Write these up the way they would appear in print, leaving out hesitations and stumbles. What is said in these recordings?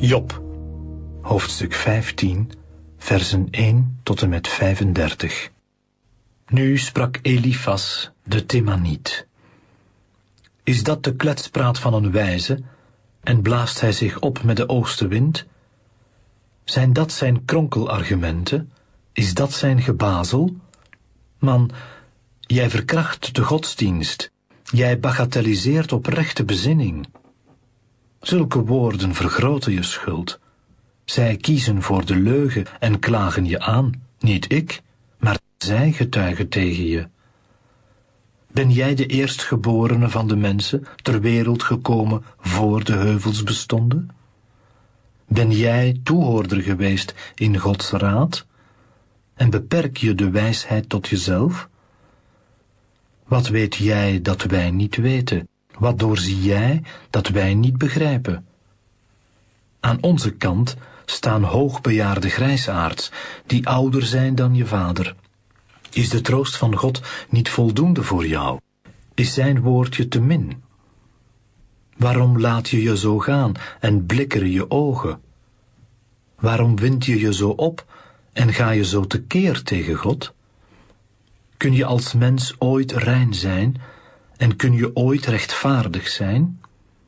Job, hoofdstuk 15, versen 1 tot en met 35. Nu sprak Elifas de Temaniet. Is dat de kletspraat van een wijze, en blaast hij zich op met de oostenwind? Zijn dat zijn kronkelargumenten? Is dat zijn gebazel? Man, jij verkracht de godsdienst, jij bagatelliseert oprechte bezinning. Zulke woorden vergroten je schuld. Zij kiezen voor de leugen en klagen je aan, niet ik, maar zij getuigen tegen je. Ben jij de eerstgeborene van de mensen ter wereld gekomen voor de heuvels bestonden? Ben jij toehoorder geweest in Gods raad? En beperk je de wijsheid tot jezelf? Wat weet jij dat wij niet weten? Wat doorzie jij dat wij niet begrijpen? Aan onze kant staan hoogbejaarde grijsaards, die ouder zijn dan je vader. Is de troost van God niet voldoende voor jou? Is zijn woordje te min? Waarom laat je je zo gaan en blikkeren je ogen? Waarom wind je je zo op en ga je zo tekeer tegen God? Kun je als mens ooit rein zijn en kun je ooit rechtvaardig zijn?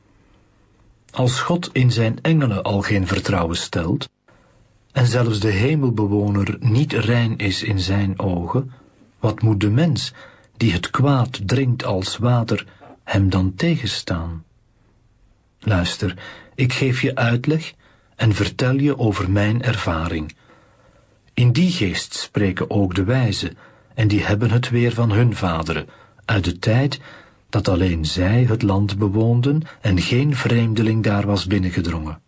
Als God in zijn engelen al geen vertrouwen stelt, en zelfs de hemelbewoner niet rein is in zijn ogen, wat moet de mens, die het kwaad drinkt als water, hem dan tegenstaan? Luister, ik geef je uitleg en vertel je over mijn ervaring. In die geest spreken ook de wijzen, en die hebben het weer van hun vaderen, uit de tijd dat alleen zij het land bewoonden en geen vreemdeling daar was binnengedrongen.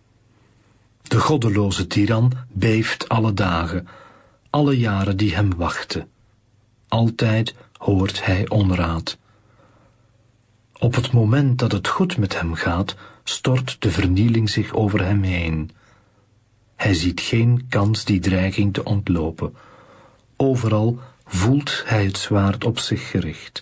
De goddeloze tiran beeft alle dagen, alle jaren die hem wachten. Altijd hoort hij onraad. Op het moment dat het goed met hem gaat, stort de vernieling zich over hem heen. Hij ziet geen kans die dreiging te ontlopen. Overal voelt hij het zwaard op zich gericht.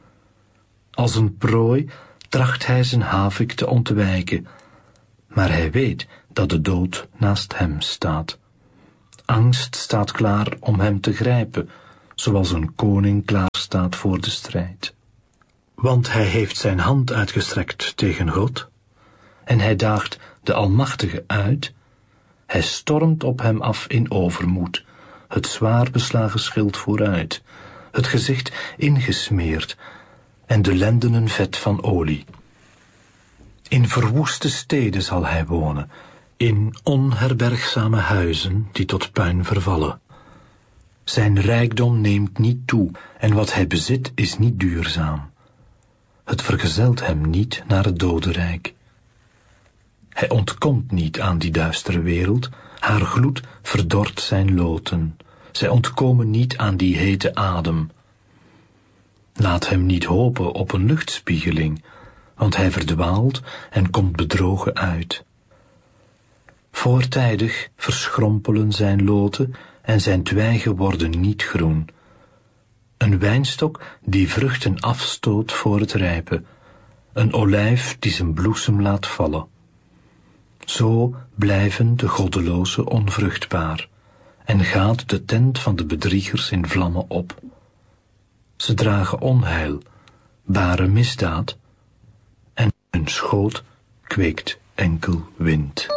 Als een prooi tracht hij zijn havik te ontwijken, maar hij weet dat de dood naast hem staat. Angst staat klaar om hem te grijpen, zoals een koning klaar staat voor de strijd. Want hij heeft zijn hand uitgestrekt tegen God, en hij daagt de Almachtige uit. Hij stormt op hem af in overmoed, het zwaar beslagen schild vooruit, het gezicht ingesmeerd en de lendenen vet van olie. In verwoeste steden zal hij wonen, in onherbergzame huizen die tot puin vervallen. Zijn rijkdom neemt niet toe en wat hij bezit is niet duurzaam. Het vergezelt hem niet naar het dodenrijk. Hij ontkomt niet aan die duistere wereld, haar gloed verdort zijn loten. Zij ontkomen niet aan die hete adem. Laat hem niet hopen op een luchtspiegeling, want hij verdwaalt en komt bedrogen uit. Voortijdig verschrompelen zijn loten en zijn twijgen worden niet groen. Een wijnstok die vruchten afstoot voor het rijpen, een olijf die zijn bloesem laat vallen. Zo blijven de goddelozen onvruchtbaar en gaat de tent van de bedriegers in vlammen op. Ze dragen onheil, baren misdaad en hun schoot kweekt enkel wind.